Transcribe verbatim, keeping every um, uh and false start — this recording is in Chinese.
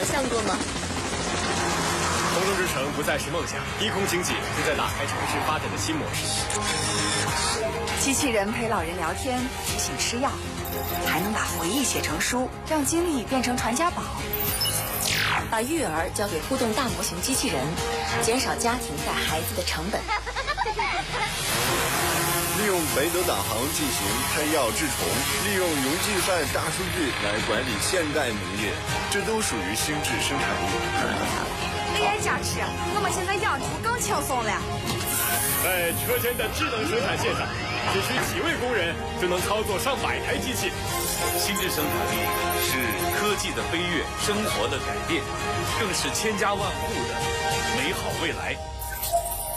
象过吗？ 空中之城不再是梦想，低空经济正在打开城市发展的新模式。 机器人陪老人聊天，提醒吃药，还能把回忆写成书，让经历变成传家宝。 把育儿交给互动大模型机器人，减少家庭带孩子的成本。 利用北斗导航进行开药治虫，利用云计算大数据来管理现代农业，这都属于心智生产力。 A I 加持，我们现在养猪更轻松了。 在车间的智能生产线上，只需几位工人就能操作上百台机器。 心智生产力是科技的飞跃，生活的改变，更是千家万户的美好未来。